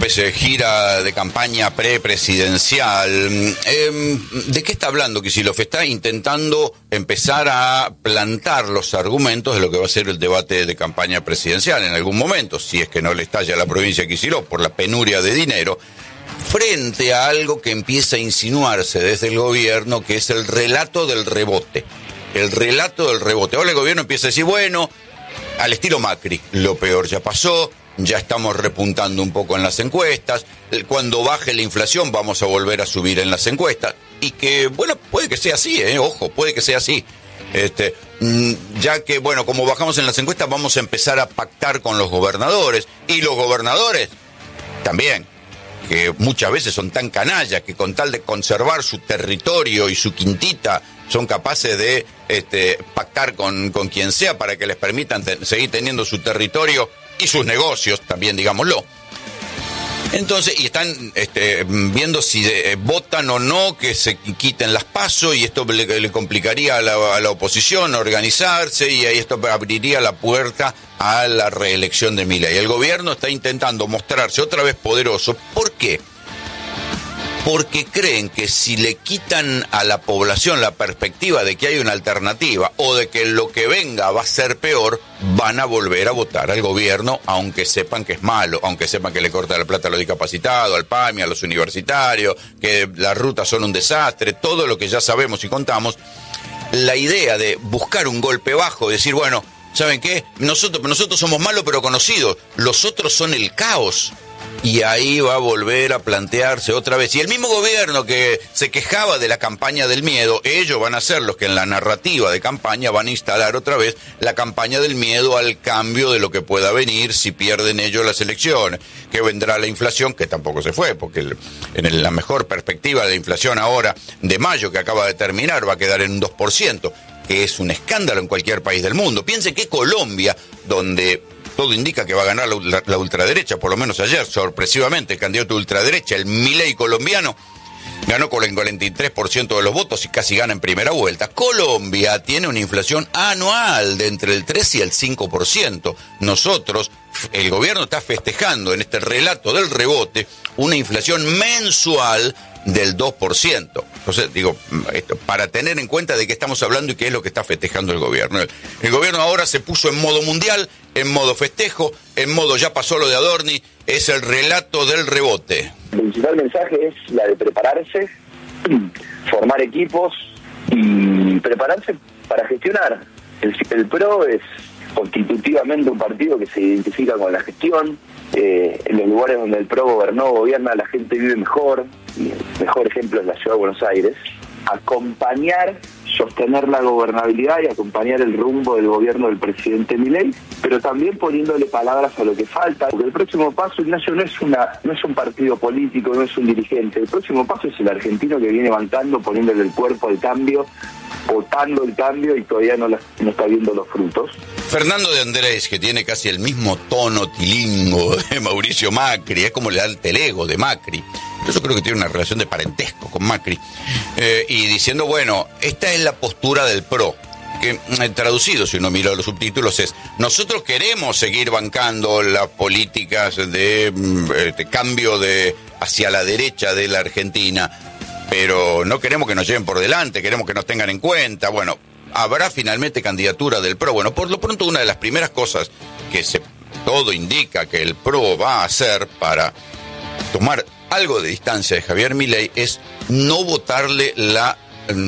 especie de gira de campaña prepresidencial. ¿De qué está hablando Kicillof? Está intentando empezar a plantar los argumentos de lo que va a ser el debate de campaña presidencial en algún momento, si es que no le estalla a la provincia de Kicillof por la penuria de dinero, frente a algo que empieza a insinuarse desde el gobierno, que es el relato del rebote. El relato del rebote. Ahora el gobierno empieza a decir, bueno, al estilo Macri, lo peor ya pasó, ya estamos repuntando un poco en las encuestas, cuando baje la inflación vamos a volver a subir en las encuestas, y que, bueno, puede que sea así, ojo, puede que sea así. Ya que, bueno, como bajamos en las encuestas vamos a empezar a pactar con los gobernadores, y los gobernadores también, que muchas veces son tan canallas que con tal de conservar su territorio y su quintita son capaces de pactar con quien sea para que les permitan seguir teniendo su territorio y sus negocios también, digámoslo. Entonces, y están viendo si votan o no que se quiten las PASO, y esto le complicaría a la oposición organizarse, y ahí esto abriría la puerta a la reelección de Milei. El gobierno está intentando mostrarse otra vez poderoso. ¿Por qué? Porque creen que si le quitan a la población la perspectiva de que hay una alternativa o de que lo que venga va a ser peor, van a volver a votar al gobierno, aunque sepan que es malo, aunque sepan que le corta la plata a los discapacitados, al PAMI, a los universitarios, que las rutas son un desastre, todo lo que ya sabemos y contamos. La idea de buscar un golpe bajo, decir, bueno, ¿saben qué? Nosotros somos malos pero conocidos, los otros son el caos. Y ahí va a volver a plantearse otra vez. Y el mismo gobierno que se quejaba de la campaña del miedo, ellos van a ser los que en la narrativa de campaña van a instalar otra vez la campaña del miedo al cambio de lo que pueda venir si pierden ellos las elecciones. Que vendrá la inflación, que tampoco se fue, porque en la mejor perspectiva de inflación ahora de mayo, que acaba de terminar, va a quedar en un 2%, que es un escándalo en cualquier país del mundo. Piense que Colombia, donde todo indica que va a ganar la ultraderecha, por lo menos ayer, sorpresivamente, el candidato de ultraderecha, el Milei colombiano, ganó con el 43% de los votos y casi gana en primera vuelta. Colombia tiene una inflación anual de entre el 3 y el 5%. Nosotros, el gobierno está festejando en este relato del rebote una inflación mensual del 2%. Entonces, digo, para tener en cuenta de qué estamos hablando y qué es lo que está festejando el gobierno. El gobierno ahora se puso en modo mundial, en modo festejo, en modo ya pasó lo de Adorni, es el relato del rebote. El principal mensaje es la de prepararse, formar equipos y prepararse para gestionar. El PRO es constitutivamente un partido que se identifica con la gestión. En los lugares donde el PRO gobierna, la gente vive mejor. Y el mejor ejemplo es la ciudad de Buenos Aires. Acompañar, sostener la gobernabilidad y acompañar el rumbo del gobierno del presidente Milei, pero también poniéndole palabras a lo que falta, porque el próximo paso, Ignacio, no es un partido político, no es un dirigente. El próximo paso es el argentino que viene bancando, poniéndole el cuerpo al cambio, votando el cambio, y todavía no está viendo los frutos. Fernando de Andrés, que tiene casi el mismo tono tilingo de Mauricio Macri, es como el alter ego de Macri. Yo creo que tiene una relación de parentesco con Macri. Y diciendo, bueno, esta es la postura del PRO, que traducido, si uno mira los subtítulos, es: nosotros queremos seguir bancando las políticas de cambio hacia la derecha de la Argentina, pero no queremos que nos lleven por delante, queremos que nos tengan en cuenta. Bueno, ¿habrá finalmente candidatura del PRO? Bueno, por lo pronto una de las primeras cosas que todo indica que el PRO va a hacer para tomar algo de distancia de Javier Milei es no votarle la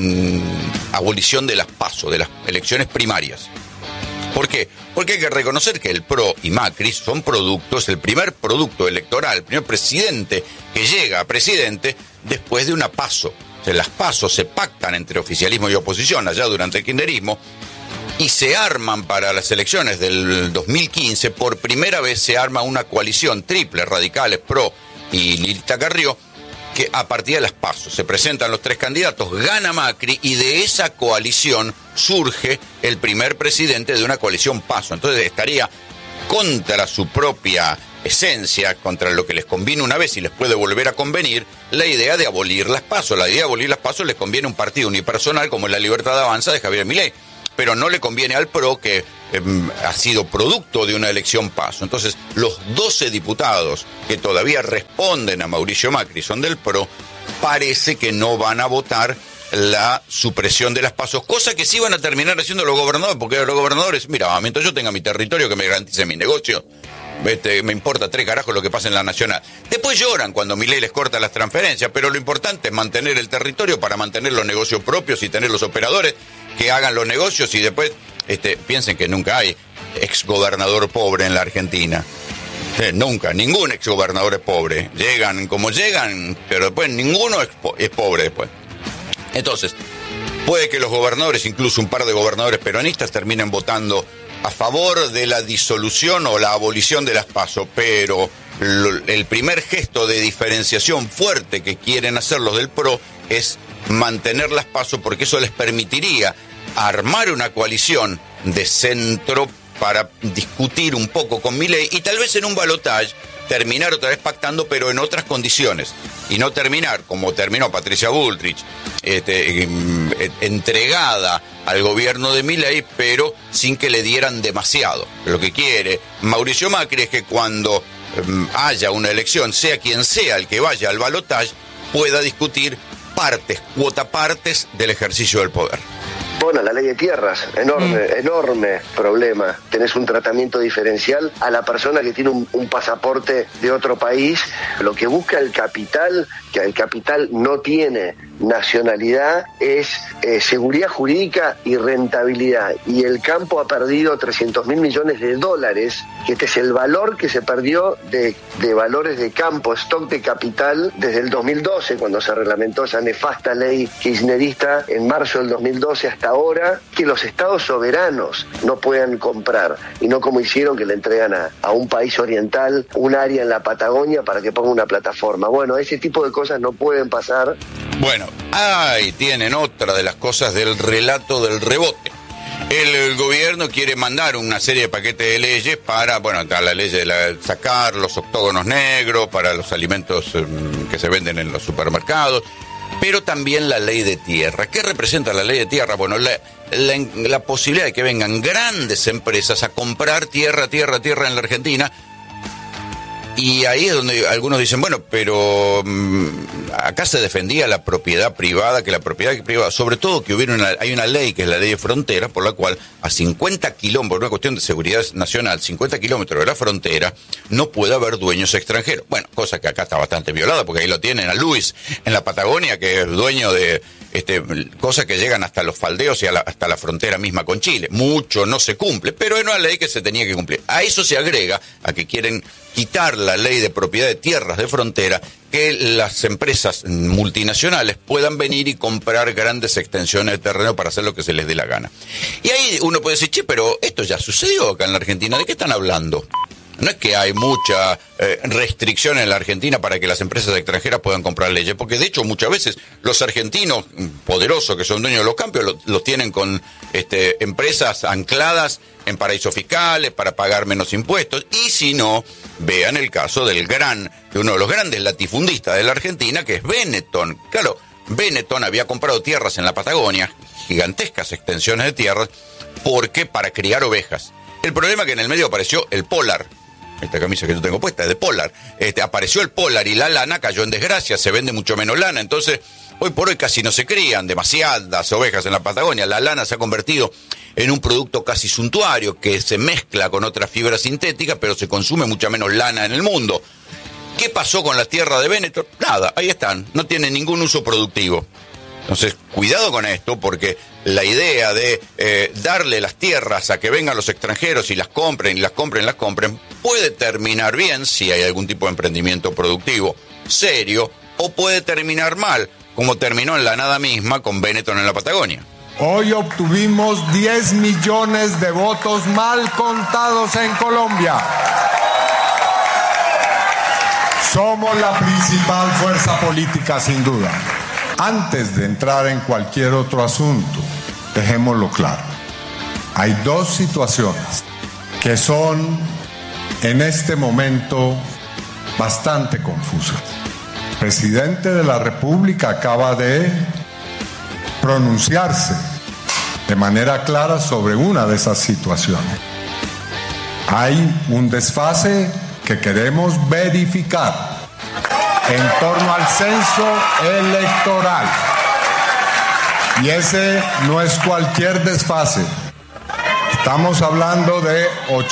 abolición de las PASO, de las elecciones primarias. ¿Por qué? Porque hay que reconocer que el PRO y Macri son productos, el primer producto electoral, el primer presidente que llega a presidente después de una PASO. O sea, las PASO se pactan entre oficialismo y oposición allá durante el kirchnerismo y se arman para las elecciones del 2015. Por primera vez se arma una coalición triple, radicales, PRO y Lilita Carrió, que a partir de las PASO se presentan los tres candidatos, gana Macri, y de esa coalición surge el primer presidente de una coalición PASO. Entonces estaría contra su propia esencia, contra lo que les conviene una vez y les puede volver a convenir, la idea de abolir las PASO. La idea de abolir las PASO les conviene a un partido unipersonal como la Libertad Avanza de Javier Milei. pero no le conviene al PRO, que ha sido producto de una elección PASO. Entonces, los 12 diputados que todavía responden a Mauricio Macri son del PRO, parece que no van a votar la supresión de las PASO, cosa que sí van a terminar haciendo los gobernadores, porque los gobernadores, mira, mientras yo tenga mi territorio, que me garantice mi negocio, me importa 3 carajos lo que pasa en la nacional. Después lloran cuando Milei les corta las transferencias, pero lo importante es mantener el territorio para mantener los negocios propios y tener los operadores que hagan los negocios, y después piensen que nunca hay exgobernador pobre en la Argentina. Nunca, ningún exgobernador es pobre. Llegan como llegan, pero después ninguno es pobre después. Entonces, puede que los gobernadores, incluso un par de gobernadores peronistas, terminen votando a favor de la disolución o la abolición de las PASO, pero el primer gesto de diferenciación fuerte que quieren hacer los del PRO es mantener las PASO, porque eso les permitiría armar una coalición de centro para discutir un poco con Milei y tal vez en un balotaje terminar otra vez pactando, pero en otras condiciones, y no terminar como terminó Patricia Bullrich, entregada al gobierno de Milei, pero sin que le dieran demasiado. Lo que quiere Mauricio Macri es que cuando haya una elección, sea quien sea el que vaya al balotaje, pueda discutir cuota partes del ejercicio del poder. Bueno, la ley de tierras, enorme problema. Tenés un tratamiento diferencial a la persona que tiene un pasaporte de otro país. Lo que busca el capital, que el capital no tiene nacionalidad, es seguridad jurídica y rentabilidad. Y el campo ha perdido 300.000 millones de dólares, que este es el valor que se perdió de valores de campo, stock de capital, desde el 2012, cuando se reglamentó esa nefasta ley kirchnerista en marzo del 2012 hasta ahora, que los estados soberanos no puedan comprar, y no como hicieron, que le entregan a un país oriental un área en la Patagonia para que ponga una plataforma. Bueno, ese tipo de cosas no pueden pasar. Bueno, ahí tienen otra de las cosas del relato del rebote. El gobierno quiere mandar una serie de paquetes de leyes para, la ley de sacar los octógonos negros para los alimentos que se venden en los supermercados, pero también la ley de tierra. ¿Qué representa la ley de tierra? Bueno, la posibilidad de que vengan grandes empresas a comprar tierra en la Argentina. Y ahí es donde algunos dicen, bueno, pero acá se defendía la propiedad privada, que la propiedad privada, sobre todo que hay una ley, que es la ley de frontera, por la cual a 50 kilómetros, por una cuestión de seguridad nacional, 50 kilómetros de la frontera, no puede haber dueños extranjeros. Bueno, cosa que acá está bastante violada, porque ahí lo tienen a Luis en la Patagonia, que es dueño de cosas que llegan hasta los faldeos y hasta la frontera misma con Chile. Mucho no se cumple, pero es una ley que se tenía que cumplir. A eso se agrega a que quieren quitar la ley de propiedad de tierras de frontera, que las empresas multinacionales puedan venir y comprar grandes extensiones de terreno para hacer lo que se les dé la gana. Y ahí uno puede decir, pero esto ya sucedió acá en la Argentina, ¿de qué están hablando? No es que hay mucha restricción en la Argentina para que las empresas extranjeras puedan comprar leyes, porque de hecho muchas veces los argentinos poderosos que son dueños de los campos los tienen con empresas ancladas en paraísos fiscales para pagar menos impuestos. Y si no, vean el caso de uno de los grandes latifundistas de la Argentina, que es Benetton. Claro, Benetton había comprado tierras en la Patagonia, gigantescas extensiones de tierras, porque para criar ovejas. El problema es que en el medio apareció el Polar. Esta camisa que yo tengo puesta es de Polar. Apareció el Polar y la lana cayó en desgracia, se vende mucho menos lana. Entonces, hoy por hoy casi no se crían demasiadas ovejas en la Patagonia. La lana se ha convertido en un producto casi suntuario que se mezcla con otras fibras sintéticas, pero se consume mucha menos lana en el mundo. ¿Qué pasó con la tierra de Benetton? Nada, ahí están, no tienen ningún uso productivo. Entonces, cuidado con esto, porque la idea de darle las tierras a que vengan los extranjeros y las compren, puede terminar bien si hay algún tipo de emprendimiento productivo serio, o puede terminar mal, como terminó en la nada misma con Benetton en la Patagonia. Hoy obtuvimos 10 millones de votos mal contados en Colombia. Somos la principal fuerza política, sin duda. Antes de entrar en cualquier otro asunto, dejémoslo claro. Hay dos situaciones que son en este momento bastante confusas. El presidente de la República acaba de pronunciarse de manera clara sobre una de esas situaciones. Hay un desfase que queremos verificar en torno al censo electoral. Y ese no es cualquier desfase. Estamos hablando de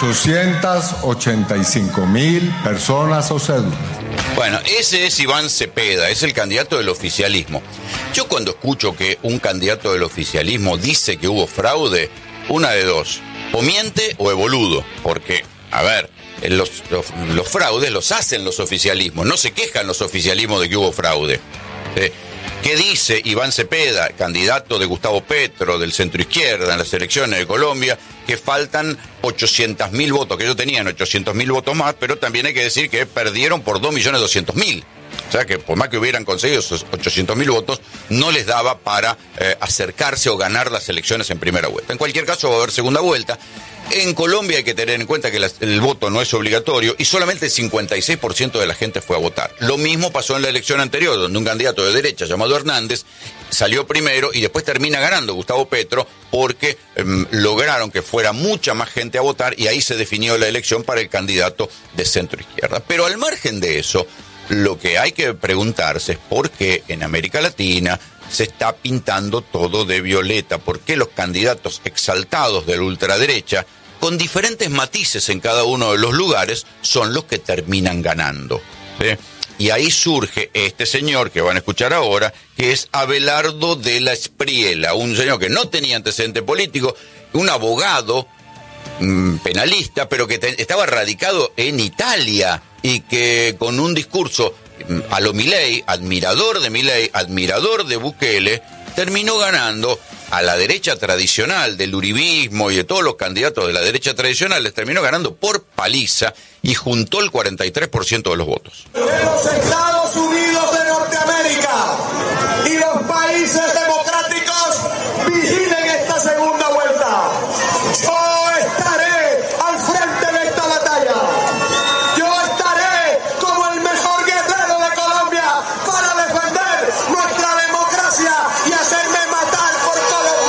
885,000 personas o cédulas. Bueno, ese es Iván Cepeda, es el candidato del oficialismo. Yo cuando escucho que un candidato del oficialismo dice que hubo fraude, una de dos, o miente o es boludo, porque, a ver, los fraudes los hacen los oficialismos, no se quejan los oficialismos de que hubo fraude. ¿Qué dice Iván Cepeda, candidato de Gustavo Petro, del centro izquierda en las elecciones de Colombia, que faltan 800.000 votos, que ellos tenían 800.000 votos más, pero también hay que decir que perdieron por 2.200.000. O sea que por más que hubieran conseguido esos 800.000 votos, no les daba para acercarse o ganar las elecciones en primera vuelta. En cualquier caso va a haber segunda vuelta. En Colombia hay que tener en cuenta que el voto no es obligatorio y solamente el 56% de la gente fue a votar. Lo mismo pasó en la elección anterior, donde un candidato de derecha llamado Hernández salió primero y después termina ganando Gustavo Petro porque lograron que fuera mucha más gente a votar y ahí se definió la elección para el candidato de centro izquierda. Pero al margen de eso, lo que hay que preguntarse es por qué en América Latina se está pintando todo de violeta, por qué los candidatos exaltados de la ultraderecha, con diferentes matices en cada uno de los lugares, son los que terminan ganando. Y ahí surge este señor que van a escuchar ahora, que es Abelardo de la Espriella, un señor que no tenía antecedente político, un abogado penalista, pero que estaba radicado en Italia y que con un discurso a lo Milei, admirador de Bukele, terminó ganando a la derecha tradicional del uribismo y de todos los candidatos de la derecha tradicional, les terminó ganando por paliza y juntó el 43% de los votos. Los Estados Unidos de Norteamérica y los países democráticos vigilen esta segunda vuelta. Yo estaré al frente de esta batalla. Yo estaré como el mejor guerrero de Colombia para defender nuestra democracia y hacerme matar por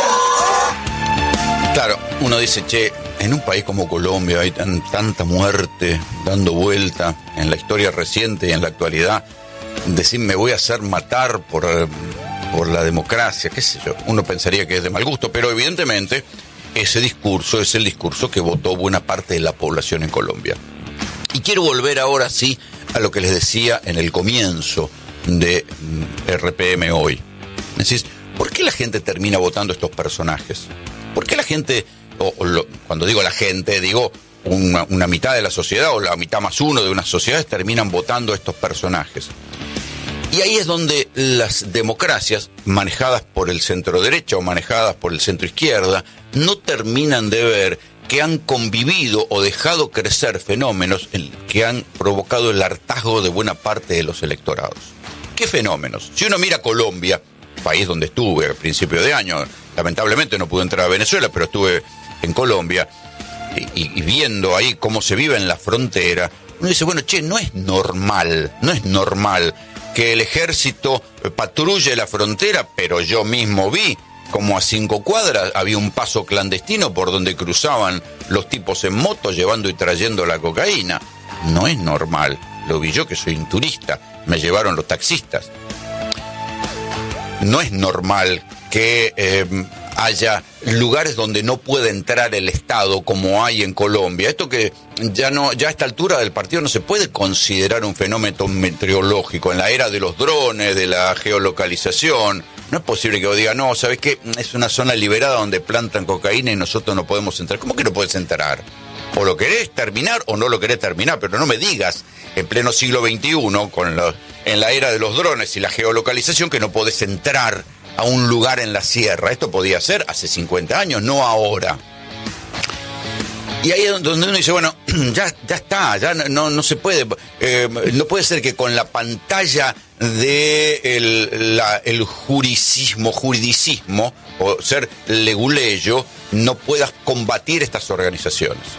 Colombia. Claro, uno dice, che, en un país como Colombia hay tanta muerte dando vuelta en la historia reciente y en la actualidad, decir me voy a hacer matar por la democracia, qué sé yo, uno pensaría que es de mal gusto, pero evidentemente ese discurso es el discurso que votó buena parte de la población en Colombia. Y quiero volver ahora sí a lo que les decía en el comienzo de RPM hoy. Es decir, ¿por qué la gente termina votando estos personajes? ¿Por qué la gente, cuando digo la gente, digo una mitad de la sociedad o la mitad más uno de unas sociedades terminan votando a estos personajes? Y ahí es donde las democracias manejadas por el centro derecha o manejadas por el centro izquierda no terminan de ver que han convivido o dejado crecer fenómenos que han provocado el hartazgo de buena parte de los electorados. ¿Qué fenómenos? Si uno mira Colombia, país donde estuve al principio de año, lamentablemente no pude entrar a Venezuela, pero estuve en Colombia, y viendo ahí cómo se vive en la frontera, uno dice, bueno, che, no es normal que el ejército patrulle la frontera, pero yo mismo vi como a 5 cuadras había un paso clandestino por donde cruzaban los tipos en moto llevando y trayendo la cocaína. No es normal, lo vi yo que soy un turista, me llevaron los taxistas. No es normal que haya lugares donde no puede entrar el Estado como hay en Colombia. Esto que ya a esta altura del partido no se puede considerar un fenómeno meteorológico. En la era de los drones, de la geolocalización, no es posible que yo diga, no, ¿sabes qué? Es una zona liberada donde plantan cocaína y nosotros no podemos entrar. ¿Cómo que no puedes entrar? O lo querés terminar o no lo querés terminar, pero no me digas en pleno siglo XXI, en la era de los drones y la geolocalización, que no podés entrar a un lugar en la sierra. Esto podía ser hace 50 años, no ahora. Y ahí es donde uno dice, bueno, ya está, ya no se puede, no puede ser que con la pantalla de el juridicismo o ser leguleyo no puedas combatir estas organizaciones.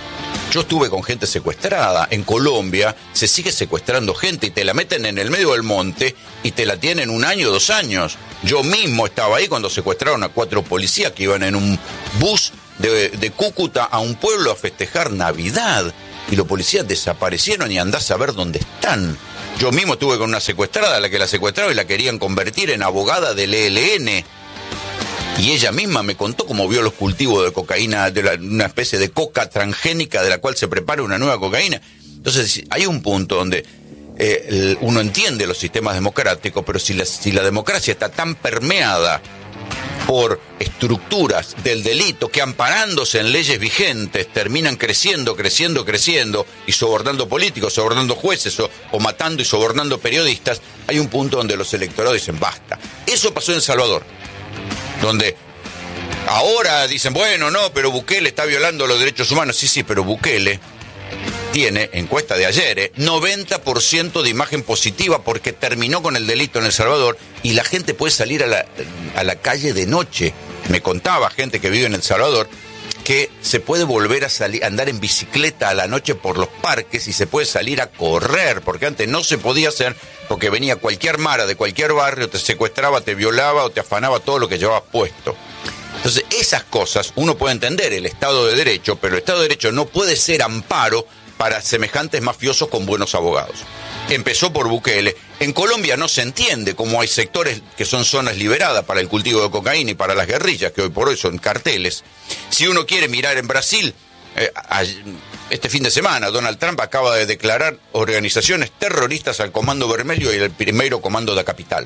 Yo estuve con gente secuestrada. En Colombia se sigue secuestrando gente y te la meten en el medio del monte y te la tienen 1 año, 2 años. Yo mismo estaba ahí cuando secuestraron a 4 policías que iban en un bus de Cúcuta a un pueblo a festejar Navidad. Y los policías desaparecieron y andás a ver dónde están. Yo mismo estuve con una secuestrada, a la que la secuestraron y la querían convertir en abogada del ELN. Y ella misma me contó cómo vio los cultivos de cocaína, una especie de coca transgénica de la cual se prepara una nueva cocaína. Entonces hay un punto donde uno entiende los sistemas democráticos, pero si la democracia está tan permeada por estructuras del delito que, amparándose en leyes vigentes, terminan creciendo y sobornando políticos, sobornando jueces o matando y sobornando periodistas, hay un punto donde los electorados dicen basta. Eso pasó en El Salvador, donde ahora dicen, bueno, no, pero Bukele está violando los derechos humanos. Sí, pero Bukele tiene, encuesta de ayer, 90% de imagen positiva porque terminó con el delito en El Salvador y la gente puede salir a la calle de noche. Me contaba gente que vive en El Salvador que se puede volver a salir, andar en bicicleta a la noche por los parques y se puede salir a correr, porque antes no se podía hacer porque venía cualquier mara de cualquier barrio, te secuestraba, te violaba o te afanaba todo lo que llevabas puesto. Entonces, esas cosas uno puede entender el Estado de Derecho, pero el Estado de Derecho no puede ser amparo para semejantes mafiosos con buenos abogados. Empezó por Bukele. En Colombia no se entiende cómo hay sectores que son zonas liberadas para el cultivo de cocaína y para las guerrillas, que hoy por hoy son carteles. Si uno quiere mirar en Brasil, este fin de semana Donald Trump acaba de declarar organizaciones terroristas al Comando Vermelho y al Primero Comando da Capital.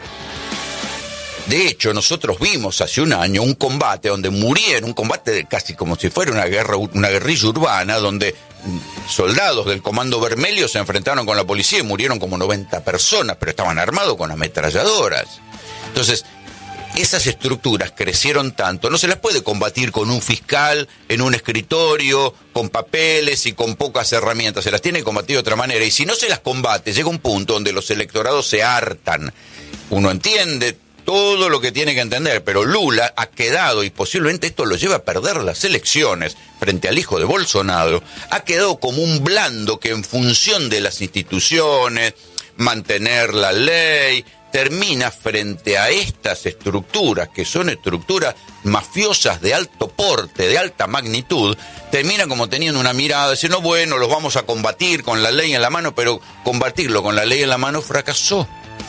De hecho, nosotros vimos hace un año un combate donde murieron, un combate casi como si fuera una guerrilla urbana, donde soldados del Comando Vermelho se enfrentaron con la policía y murieron como 90 personas, pero estaban armados con ametralladoras. Entonces, esas estructuras crecieron tanto, no se las puede combatir con un fiscal en un escritorio, con papeles y con pocas herramientas, se las tiene que combatir de otra manera. Y si no se las combate, llega un punto donde los electorados se hartan. Uno entiende todo lo que tiene que entender, pero Lula ha quedado, y posiblemente esto lo lleva a perder las elecciones frente al hijo de Bolsonaro, ha quedado como un blando que en función de las instituciones, mantener la ley, termina frente a estas estructuras, que son estructuras mafiosas de alto porte, de alta magnitud, termina como teniendo una mirada, diciendo, bueno, los vamos a combatir con la ley en la mano, pero combatirlo con la ley en la mano fracasó.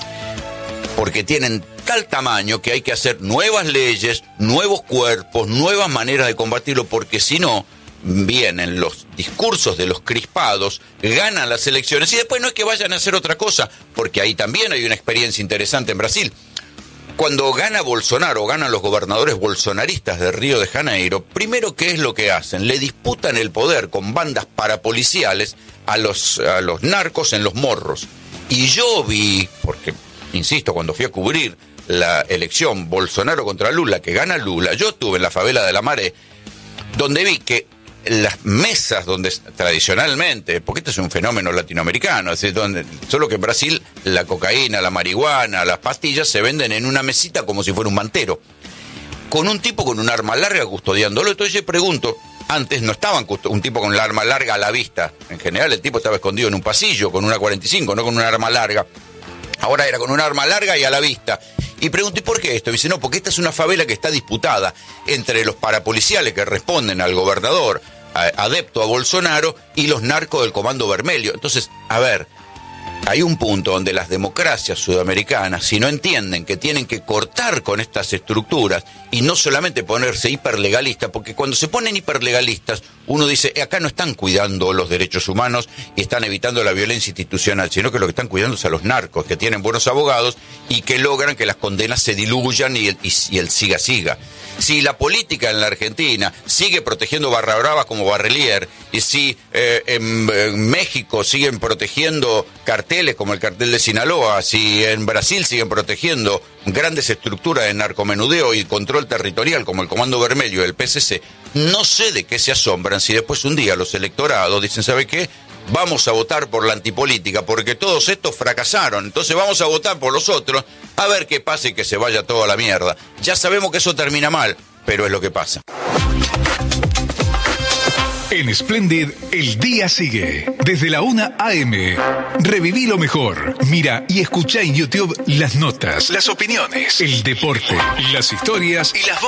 Porque tienen tal tamaño que hay que hacer nuevas leyes, nuevos cuerpos, nuevas maneras de combatirlo, porque si no, vienen los discursos de los crispados, ganan las elecciones y después no es que vayan a hacer otra cosa, porque ahí también hay una experiencia interesante en Brasil. Cuando gana Bolsonaro, ganan los gobernadores bolsonaristas de Río de Janeiro, primero, ¿qué es lo que hacen? Le disputan el poder con bandas parapoliciales a los narcos en los morros. Y yo vi, porque insisto, cuando fui a cubrir la elección Bolsonaro contra Lula, que gana Lula, yo estuve en la favela de La Maré, donde vi que las mesas donde tradicionalmente, porque este es un fenómeno latinoamericano, es decir, solo que en Brasil la cocaína, la marihuana, las pastillas se venden en una mesita como si fuera un mantero, con un tipo con un arma larga custodiándolo. Entonces yo pregunto, antes no estaban un tipo con el arma larga a la vista, en general el tipo estaba escondido en un pasillo con una 45, no con un arma larga. Ahora era con un arma larga y a la vista. Y pregunté, ¿por qué esto? Y dice, no, porque esta es una favela que está disputada entre los parapoliciales que responden al gobernador, adepto a Bolsonaro, y los narcos del Comando Vermelho. Entonces, a ver, hay un punto donde las democracias sudamericanas, si no entienden que tienen que cortar con estas estructuras y no solamente ponerse hiperlegalistas, porque cuando se ponen hiperlegalistas, uno dice, acá no están cuidando los derechos humanos y están evitando la violencia institucional, sino que lo que están cuidando es a los narcos, que tienen buenos abogados y que logran que las condenas se diluyan y el siga. Si la política en la Argentina sigue protegiendo barra bravas como Barrelier, y si en México siguen protegiendo carteles como el cartel de Sinaloa, si en Brasil siguen protegiendo grandes estructuras de narcomenudeo y control territorial como el Comando Vermelho y el PCC, no sé de qué se asombran si después un día los electorados dicen, ¿sabe qué? Vamos a votar por la antipolítica porque todos estos fracasaron, entonces vamos a votar por los otros a ver qué pasa y que se vaya toda la mierda. Ya sabemos que eso termina mal, pero es lo que pasa. En Splendid, el día sigue. Desde la 1 a.m. Reviví lo mejor. Mira y escucha en YouTube las notas, las opiniones, el deporte, las historias y las voces